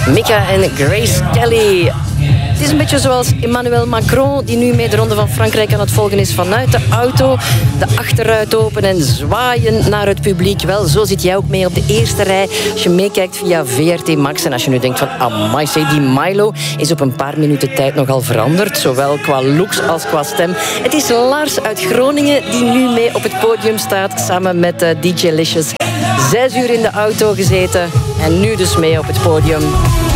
Mika en Grace Kelly. Het is een beetje zoals Emmanuel Macron, die nu mee de Ronde van Frankrijk aan het volgen is vanuit de auto. De achterruit open en zwaaien naar het publiek. Wel, zo zit jij ook mee op de eerste rij als je meekijkt via VRT Max. En als je nu denkt van, amai, die Milo is op een paar minuten tijd nogal veranderd. Zowel qua looks als qua stem. Het is Lars uit Groningen die nu mee op het podium staat, samen met DJ Licious. 6 uur in de auto gezeten en nu dus mee op het podium.